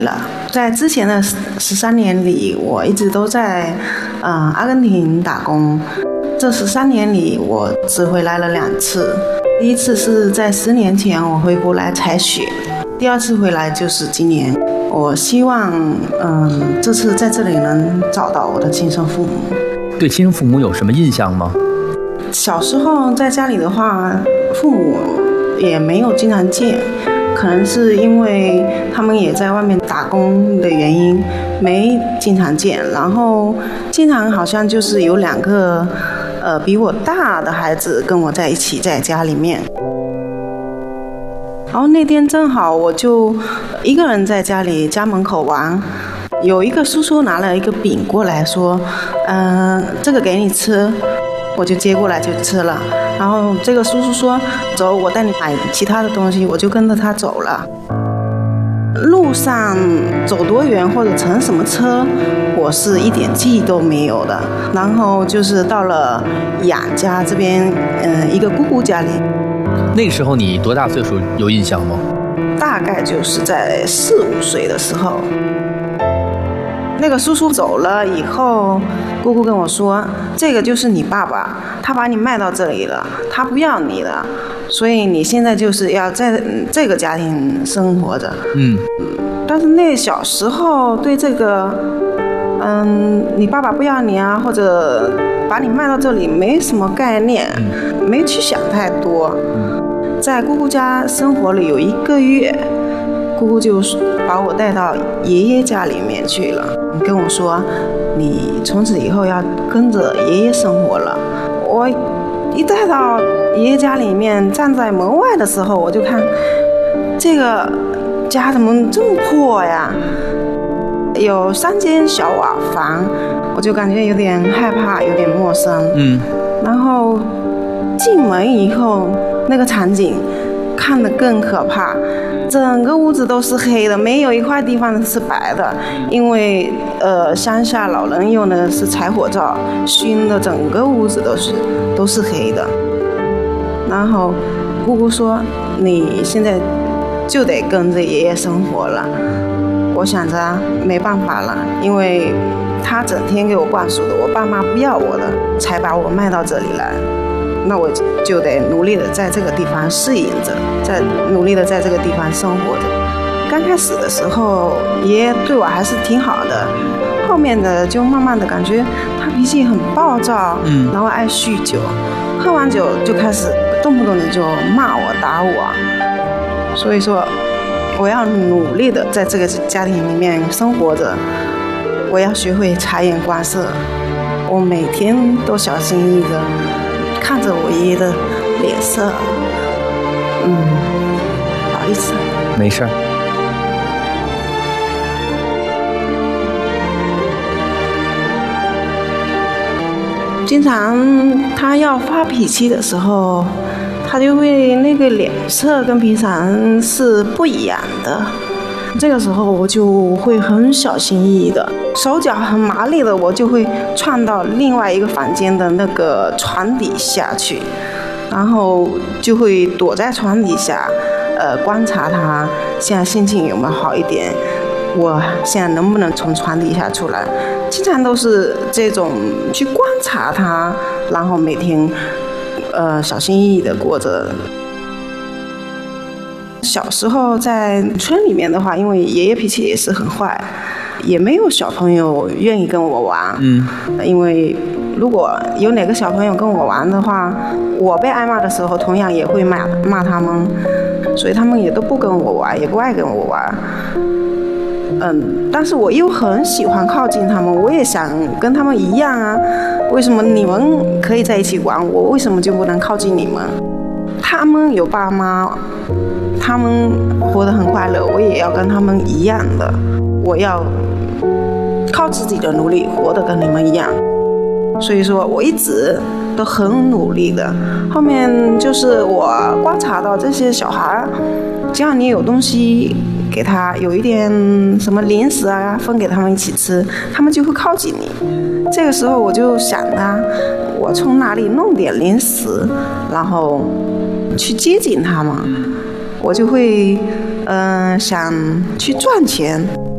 了。在之前的13年里，我一直都在阿根廷打工。这13年里，我只回来了2次。第一次是在10年前我回国来采雪，第2次回来就是今年。我希望这次在这里能找到我的亲生父母。 对亲生父母有什么印象吗？ 小时候在家里的话，父母也没有经常见，可能是因为他们也在外面打工的原因，没经常见。然后经常好像就是有2个比我大的孩子跟我在一起在家里面。然后那天正好我就一个人在家里家门口玩，有一个叔叔拿了一个饼过来说这个给你吃，我就接过来就吃了。然后这个叔叔说走，我带你买其他的东西，我就跟着他走了。路上走多远或者乘什么车我是一点记忆都没有的。然后就是到了养家这边一个姑姑家里。 那个时候你多大岁数有印象吗？ 大概就是在4、5岁的时候。那个叔叔走了以后，姑姑跟我说，这个就是你爸爸，他把你卖到这里了，他不要你了，所以你现在就是要在这个家庭生活着。但是那小时候对这个你爸爸不要你啊，或者把你卖到这里没什么概念，没去想太多。在姑姑家生活了有1个月，姑姑就把我带到爷爷家里面去了，跟我说你从此以后要跟着爷爷生活了。我一带到爷爷家里面，站在门外的时候，我就看这个家怎么这么破呀，有3间小瓦房，我就感觉有点害怕，有点陌生。然后进门以后，那个场景看得更可怕，整个屋子都是黑的，没有一块地方是白的，因为乡下老人用的是柴火灶熏的，整个屋子都是黑的。然后姑姑说你现在就得跟着爷爷生活了。我想着没办法了，因为他整天给我灌输的我爸妈不要我的，才把我卖到这里来。那我就得努力的在这个地方适应着，努力的在这个地方生活着。刚开始的时候爷爷对我还是挺好的，后面的就慢慢的感觉他脾气很暴躁，然后爱酗酒，喝完酒就开始动不动的就骂我打我。所以说我要努力的在这个家庭里面生活着，我要学会察言观色，我每天都小心翼翼的看着我爷爷的脸色。不好意思。 没事。 经常他要发脾气的时候，他就会那个脸色跟平常是不一样的。这个时候我就会很小心翼翼的，手脚很麻利的，我就会窜到另外一个房间的那个床底下去，然后就会躲在床底下观察他现在心情有没有好一点，我现在能不能从床底下出来。经常都是这种去观察他，然后每天小心翼翼的过着。小时候在村里面的话，因为爷爷脾气也是很坏，也没有小朋友愿意跟我玩。因为如果有哪个小朋友跟我玩的话，我被挨骂的时候同样也会骂他们，所以他们也都不跟我玩，也不爱跟我玩。但是我又很喜欢靠近他们，我也想跟他们一样啊，为什么你们可以在一起玩，我为什么就不能靠近你们？他们有爸妈，他们活得很快乐，我也要跟他们一样的，我要靠自己的努力活得跟你们一样。所以说我一直都很努力的。后面就是我观察到这些小孩，只要你有东西给他，有一点什么零食啊分给他们一起吃，他们就会靠近你。这个时候我就想我从哪里弄点零食，然后去接近他们，我就会想去赚钱。